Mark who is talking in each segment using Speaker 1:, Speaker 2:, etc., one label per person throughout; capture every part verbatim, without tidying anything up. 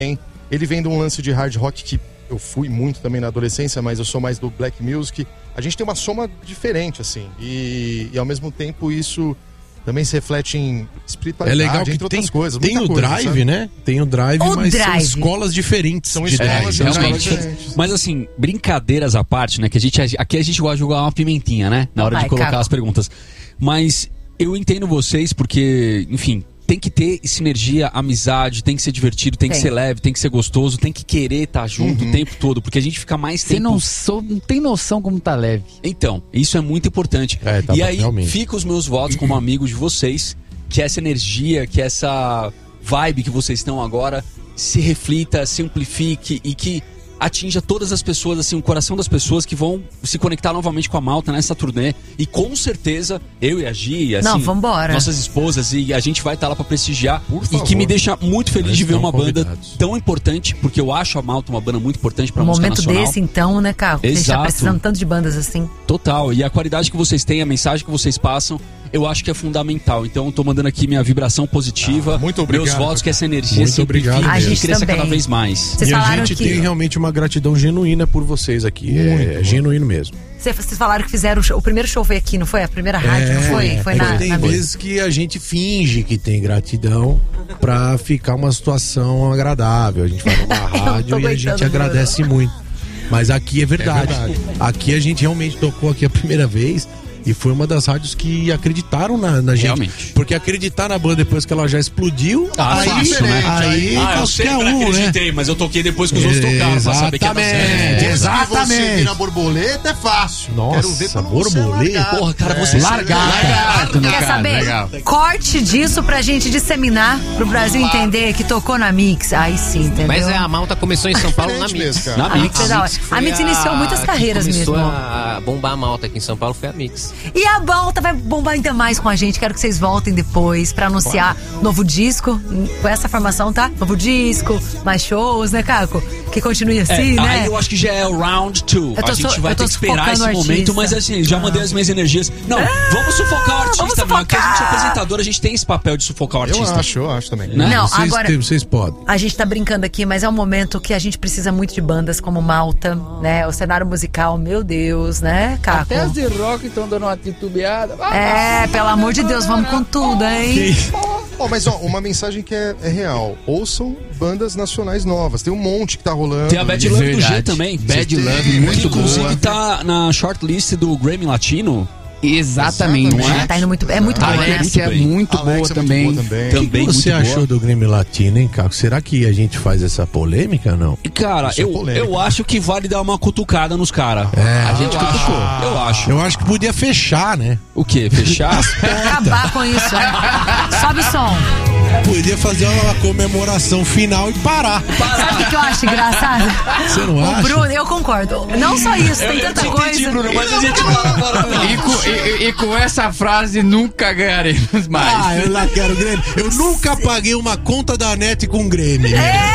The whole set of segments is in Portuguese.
Speaker 1: Ele vem de um lance de hard rock que eu fui muito também na adolescência, mas eu sou mais do black music. A gente tem uma soma diferente, assim. E, e ao mesmo tempo isso também se reflete em espiritualidade,
Speaker 2: é legal que
Speaker 1: entre outras
Speaker 2: tem,
Speaker 1: coisas.
Speaker 2: Tem o
Speaker 1: coisa,
Speaker 2: drive,
Speaker 1: sabe?
Speaker 2: né? Tem o drive,
Speaker 3: o
Speaker 2: mas
Speaker 3: drive.
Speaker 2: são escolas diferentes.
Speaker 1: São
Speaker 2: de
Speaker 1: escolas
Speaker 2: drive.
Speaker 1: realmente
Speaker 4: diferentes. Mas assim, brincadeiras à parte, né? Que a gente, aqui a gente gosta de jogar uma pimentinha, né? Na hora
Speaker 3: Vai,
Speaker 4: de colocar
Speaker 3: Caco.
Speaker 4: as perguntas. Mas eu entendo vocês porque, enfim, tem que ter sinergia, amizade, tem que ser divertido, tem,
Speaker 3: Tem.
Speaker 4: que ser leve, tem que ser gostoso, tem que querer estar junto
Speaker 1: Uhum.
Speaker 4: o tempo todo, porque a gente fica mais
Speaker 5: Você
Speaker 4: tempo...
Speaker 5: não, sou, não tem noção como tá leve.
Speaker 4: Então, isso é muito importante.
Speaker 2: É, tá
Speaker 4: e
Speaker 2: bom,
Speaker 4: aí,
Speaker 2: realmente.
Speaker 4: fica os meus votos como amigos de vocês, que essa energia, que essa vibe que vocês estão agora se reflita, se amplifique e que atinja todas as pessoas, assim, o coração das pessoas que vão se conectar novamente com a Malta nessa turnê. E com certeza, eu e a Gi, assim,
Speaker 3: Não, vambora.
Speaker 4: nossas esposas, e a gente vai estar lá pra prestigiar.
Speaker 1: Por
Speaker 4: E
Speaker 1: favor.
Speaker 4: que me deixa muito feliz
Speaker 2: Eles
Speaker 4: de ver
Speaker 2: estão
Speaker 4: uma banda
Speaker 2: convidados.
Speaker 4: tão importante, porque eu acho a Malta uma banda muito importante pra
Speaker 3: Um
Speaker 4: música
Speaker 3: momento
Speaker 4: nacional.
Speaker 3: desse, então, né, Caco? A gente tá
Speaker 4: Exato.
Speaker 3: precisando tanto de bandas assim.
Speaker 4: Total, e a qualidade que vocês têm, a mensagem que vocês passam, eu acho que é fundamental. Então eu tô mandando aqui minha vibração positiva,
Speaker 1: Ah, muito obrigado,
Speaker 4: meus votos,
Speaker 1: cara.
Speaker 4: que essa energia
Speaker 2: Muito
Speaker 4: se amplifique
Speaker 2: obrigado
Speaker 3: mesmo. A
Speaker 4: e
Speaker 3: gente
Speaker 4: cresça
Speaker 3: também.
Speaker 4: cada vez mais.
Speaker 3: Vocês
Speaker 2: E a
Speaker 3: falaram
Speaker 2: gente
Speaker 3: que...
Speaker 2: tem realmente uma gratidão genuína por vocês aqui. É, é genuíno mesmo.
Speaker 3: Cê- Vocês falaram que fizeram o, show, o primeiro show foi aqui, não foi? A primeira rádio, não foi? Foi
Speaker 2: é
Speaker 3: na,
Speaker 2: que tem
Speaker 3: na
Speaker 2: vezes que a gente finge que tem gratidão pra ficar uma situação agradável. A gente vai numa rádio e a gente
Speaker 3: aguentando,
Speaker 2: agradece muito. Mas aqui é verdade.
Speaker 1: É verdade.
Speaker 2: Aqui a gente realmente tocou aqui a primeira vez e foi uma das rádios que acreditaram na, na gente.
Speaker 4: Realmente.
Speaker 2: Porque acreditar na banda depois que ela já explodiu,
Speaker 4: Ah,
Speaker 2: aí,
Speaker 4: fácil, né?
Speaker 2: aí qualquer um, né?
Speaker 4: mas eu toquei depois que
Speaker 2: Exatamente, exatamente.
Speaker 6: Você vira borboleta é fácil.
Speaker 2: Nossa,
Speaker 6: Quero ver quando você é
Speaker 2: borboleta?
Speaker 6: largado.
Speaker 4: Porra, cara, você
Speaker 5: Largado, no
Speaker 3: Quer
Speaker 5: caso,
Speaker 3: saber?
Speaker 5: legal.
Speaker 3: Corte disso pra gente disseminar, pro Brasil entender que tocou na Mix. Aí sim, entendeu?
Speaker 7: Mas é, a Malta começou em São Paulo na
Speaker 1: Diferente
Speaker 7: Mix.
Speaker 1: mesmo, cara.
Speaker 4: Na
Speaker 3: A
Speaker 4: Mix.
Speaker 3: Mix é da hora.
Speaker 7: foi
Speaker 3: A Mix iniciou muitas
Speaker 7: que
Speaker 3: carreiras
Speaker 7: começou
Speaker 3: mesmo.
Speaker 7: a bombar a Malta aqui em São Paulo foi a Mix.
Speaker 3: E a Malta vai bombar ainda mais com a gente. Quero que vocês voltem depois pra anunciar novo disco. Com essa formação, tá? Novo disco, mais shows, né, Caco? Que continue assim,
Speaker 4: É,
Speaker 3: né?
Speaker 4: aí eu acho que já é o round two.
Speaker 3: Eu tô
Speaker 4: A gente
Speaker 3: so-
Speaker 4: vai
Speaker 3: eu tô
Speaker 4: ter que esperar esse
Speaker 3: sufocando o
Speaker 4: momento,
Speaker 3: artista.
Speaker 4: mas assim, já mandei as minhas energias. Não, vamos sufocar o artista,
Speaker 3: vamos
Speaker 4: meu. Porque a gente é
Speaker 3: sufocar.
Speaker 4: apresentador, a gente tem esse papel de sufocar o
Speaker 1: Eu
Speaker 4: artista.
Speaker 1: acho, eu acho também.
Speaker 4: Né?
Speaker 3: Não,
Speaker 2: Vocês,
Speaker 3: agora...
Speaker 2: têm- vocês podem.
Speaker 3: A gente tá brincando aqui, mas é um momento que a gente precisa muito de bandas como Malta, né? O cenário musical, meu Deus, né, Caco?
Speaker 5: Até as de rock estão dando uma titubeada.
Speaker 3: É, pelo amor de Deus, vamos com tudo, hein?
Speaker 1: Ó, mas ó, uma mensagem que é, é real. Ouçam bandas nacionais novas. Tem um monte que tá rolando.
Speaker 4: Tem a Bad Love do G
Speaker 5: Verdade.
Speaker 4: também.
Speaker 5: Bad
Speaker 1: Vocês
Speaker 5: Love,
Speaker 1: têm,
Speaker 5: muito
Speaker 4: que inclusive
Speaker 5: boa.
Speaker 4: tá na shortlist do Grammy Latino.
Speaker 5: Exatamente.
Speaker 1: Exatamente.
Speaker 3: Ah, tá indo muito, é muito
Speaker 5: A
Speaker 3: bom, né?
Speaker 5: Alexia é
Speaker 4: Muito bem.
Speaker 5: muito
Speaker 1: A
Speaker 5: boa
Speaker 1: Alexa é muito
Speaker 5: também.
Speaker 1: boa também.
Speaker 4: Também
Speaker 2: O que você
Speaker 4: muito
Speaker 2: achou
Speaker 4: boa.
Speaker 2: do Grêmio Latino, hein, Caco? Será que a gente faz essa polêmica, não?
Speaker 4: E, cara,
Speaker 1: Isso é
Speaker 4: eu,
Speaker 1: polêmico.
Speaker 4: eu acho que vale dar uma cutucada nos caras.
Speaker 2: É,
Speaker 4: a gente cutucou. Eu acho.
Speaker 2: Eu acho que podia fechar, né?
Speaker 4: O quê? Fechar?
Speaker 3: Acabar com isso, né? Sobe o som.
Speaker 2: Podia fazer uma comemoração final e parar.
Speaker 3: Sabe o que, que eu acho engraçado?
Speaker 2: Você não
Speaker 3: O
Speaker 2: acha?
Speaker 3: Bruno, eu concordo. Não só isso, tem tanta coisa.
Speaker 4: mas a gente para, para, para.
Speaker 5: E com, e- e com essa frase nunca ganharemos mais.
Speaker 2: Ah, eu lá quero Grêmio. Eu nunca paguei uma conta da net com Grêmio.
Speaker 3: É.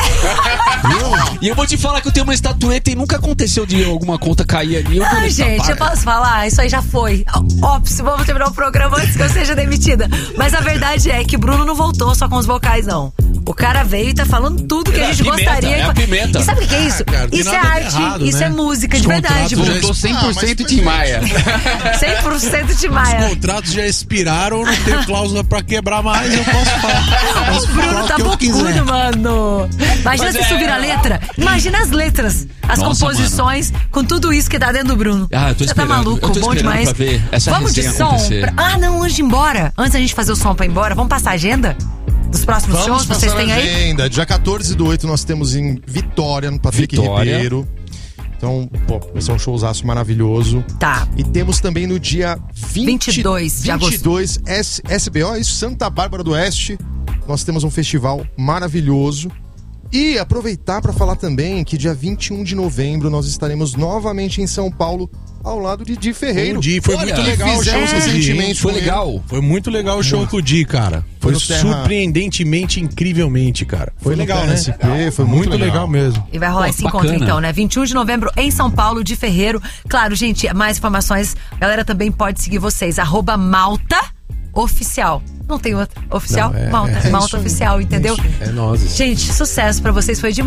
Speaker 4: E eu vou te falar que eu tenho uma estatueta e nunca aconteceu de alguma conta cair ali. Eu vou
Speaker 3: Ai,
Speaker 4: nessa
Speaker 3: gente,
Speaker 4: para.
Speaker 3: eu posso falar? Isso aí já foi. Óbvio, vamos terminar o programa antes que eu seja demitida. Mas a verdade é que Bruno não voltou só com os vocais, não. O cara veio e tá falando tudo que
Speaker 4: É
Speaker 3: a
Speaker 4: a
Speaker 3: gente
Speaker 4: pimenta,
Speaker 3: gostaria.
Speaker 4: é a pimenta.
Speaker 3: E sabe o que é isso?
Speaker 2: cara, não tem
Speaker 3: Isso é
Speaker 2: nada de
Speaker 3: arte,
Speaker 2: errado,
Speaker 3: isso
Speaker 2: né?
Speaker 3: é música, de
Speaker 2: Os
Speaker 3: verdade,
Speaker 2: contratos
Speaker 3: Bruno.
Speaker 2: já
Speaker 5: Voltou cem por cento
Speaker 1: Ah, mas
Speaker 5: Tim Maia.
Speaker 3: cem por cento de
Speaker 2: Os
Speaker 3: Maia.
Speaker 2: contratos já expiraram, eu não tenho cláusula pra quebrar mais, eu posso falar.
Speaker 3: O
Speaker 2: Posso falar
Speaker 3: Bruno
Speaker 2: o
Speaker 3: tá
Speaker 2: que eu quiser.
Speaker 3: bocudo, mano. Imagina
Speaker 4: Mas
Speaker 3: se
Speaker 4: é-
Speaker 3: subir a letra. Imagina as letras, as
Speaker 4: Nossa,
Speaker 3: composições, com tudo isso que tá dentro do Bruno.
Speaker 4: Ah, eu tô
Speaker 3: Você tá
Speaker 4: esperando,
Speaker 3: maluco,
Speaker 4: eu tô
Speaker 3: bom
Speaker 4: esperando
Speaker 3: demais.
Speaker 4: pra ver essa
Speaker 3: Vamos de
Speaker 4: resenha
Speaker 3: som.
Speaker 4: acontecer.
Speaker 3: pra- Ah, não, antes de ir embora. Antes da gente fazer o som pra ir embora, vamos passar a agenda dos próximos
Speaker 1: Vamos
Speaker 3: shows que vocês
Speaker 1: passar
Speaker 3: têm
Speaker 1: a
Speaker 3: aí?
Speaker 1: agenda. Dia quatorze do oito nós temos em Vitória, no Patrick
Speaker 4: Vitória.
Speaker 1: Ribeiro. Então, pô, vai ser um showzaço maravilhoso.
Speaker 3: Tá.
Speaker 1: E temos também no dia vinte,
Speaker 3: vinte e dois de agosto.
Speaker 1: vinte e dois, S, SBO, isso, Santa Bárbara do Oeste. Nós temos um festival maravilhoso. E aproveitar para falar também que dia vinte e um de novembro nós estaremos novamente em São Paulo, ao lado de Di Ferreiro.
Speaker 2: O Di, foi
Speaker 4: Olha,
Speaker 2: muito legal o show
Speaker 1: fizemos
Speaker 2: com o Di, hein?
Speaker 1: recentemente
Speaker 4: Foi
Speaker 1: com ele.
Speaker 4: legal.
Speaker 2: Foi muito legal o show com o Di, cara. Foi,
Speaker 1: Foi no Terra-
Speaker 2: surpreendentemente, incrivelmente, cara. Foi,
Speaker 1: no
Speaker 2: legal,
Speaker 1: Terra
Speaker 2: né?
Speaker 1: S P, foi
Speaker 2: muito
Speaker 1: muito
Speaker 2: legal,
Speaker 1: legal.
Speaker 2: mesmo.
Speaker 3: E vai rolar
Speaker 4: Pô,
Speaker 3: esse encontro
Speaker 4: bacana.
Speaker 3: então, né? vinte e um de novembro em São Paulo, de Ferreiro. Claro, gente, mais informações. Galera também pode seguir vocês. Arroba Malta Oficial. não tem outra. Oficial,
Speaker 2: Não, é-
Speaker 3: Malta.
Speaker 2: é
Speaker 3: Malta
Speaker 1: isso aí,
Speaker 3: oficial,
Speaker 1: é
Speaker 3: entendeu?
Speaker 1: isso aí.
Speaker 2: É nós.
Speaker 3: Gente, sucesso pra vocês. Foi demais.